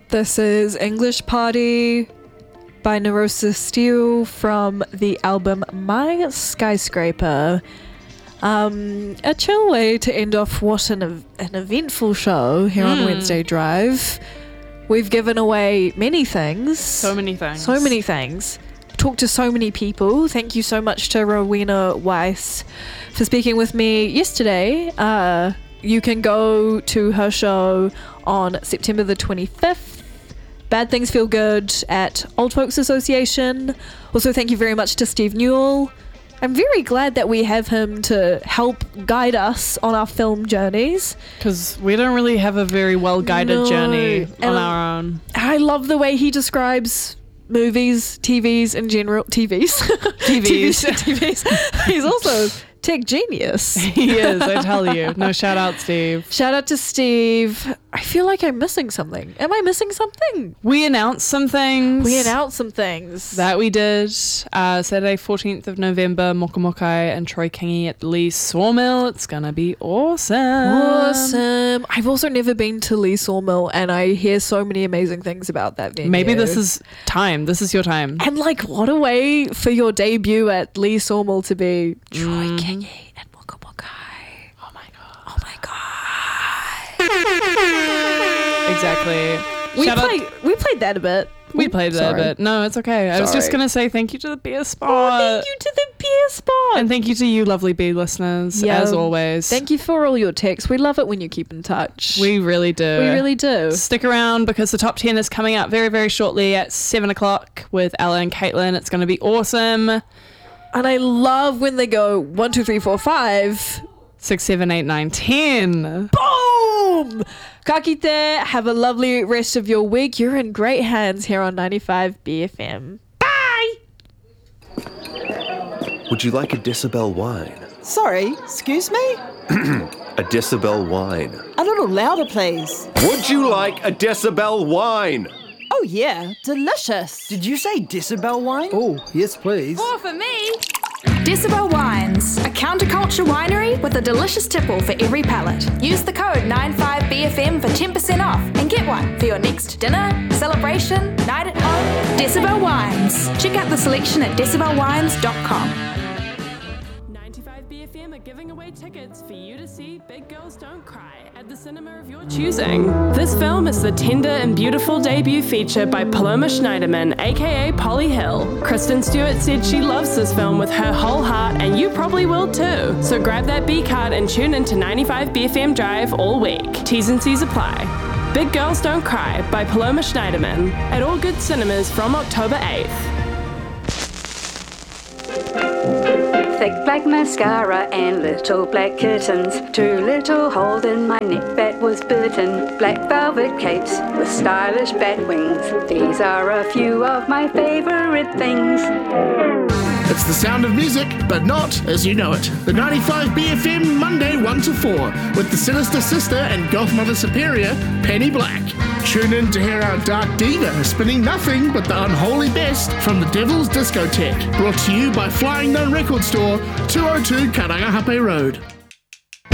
This is English Party by Neurosis Steel from the album My Skyscraper. A chill way to end off what an eventful show here on Wednesday Drive. We've given away many things. So many things. Talked to so many people. Thank you so much to Rowena Weiss for speaking with me yesterday. You can go to her show on September the 25th. Bad Things Feel Good at Old Folks Association. Also, thank you very much to Steve Newell. I'm very glad that we have him to help guide us on our film journeys. Because we don't really have a very well-guided journey on our own. I love the way he describes movies, TVs in general. TVs. He's also tech genius. He is, I tell you. No, shout out, Steve. Shout out to Steve. I feel like I'm missing something. Am I missing something? We announced some things. That we did. Saturday, 14th of November, Mokamokai and Troy Kingi at Lee Sawmill. It's going to be awesome. I've also never been to Lee Sawmill, and I hear so many amazing things about that venue. Maybe this is time. This is your time. And what a way for your debut at Lee Sawmill to be Troy Kingi and Mokamokai. Oh my god. Exactly. We played that a bit. We played that a bit. No, it's okay. I was just going to say thank you to the beer spot. Oh, thank you to the beer spot. And thank you to you lovely bee listeners, as always. Thank you for all your texts. We love it when you keep in touch. We really do. We really do. Stick around because the top 10 is coming out very, very shortly at 7 o'clock with Ella and Caitlin. It's going to be awesome. And I love when they go 1, 2, 3, 4, 5, 6, 7, 8, 9, 10. Boom! Ka kite, have a lovely rest of your week. You're in great hands here on 95 BFM. Bye! Would you like a Decibel wine? Sorry, excuse me? A Decibel wine. A little louder, please. Would you like a Decibel wine? Oh yeah, delicious. Did you say Decibel wine? Oh, yes please. More for me. Decibel Wines, a counterculture winery with a delicious tipple for every palate. Use the code 95BFM for 10% off and get one for your next dinner, celebration, night at home. Decibel Wines. Check out the selection at decibelwines.com. 95BFM are giving away tickets for you to see Big Girls Don't Cry at the cinema of your choosing. This film is the tender and beautiful debut feature by Paloma Schneiderman, aka Polly Hill. Kristen Stewart said she loves this film with her whole heart, and you probably will too. So grab that B card and tune into 95BFM Drive all week. T's and C's apply. Big Girls Don't Cry by Paloma Schneiderman at all good cinemas from October 8th. Thick black mascara and little black kittens. Too little hold in my neck that was bitten. Black velvet capes with stylish bat wings. These are a few of my favorite things. It's the sound of music, but not as you know it. The 95 BFM Monday 1 to 4 with the Sinister Sister and Goth Mother Superior, Penny Black. Tune in to hear our dark diva spinning nothing but the unholy best from the Devil's Discotheque. Brought to you by Flying Nun Record Store, 202 Karangahape Road.